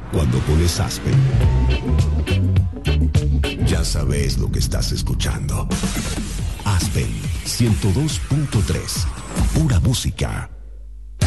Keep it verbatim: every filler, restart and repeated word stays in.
Cuando pones Aspen, ya sabes lo que estás escuchando. Aspen ciento dos punto tres, pura música.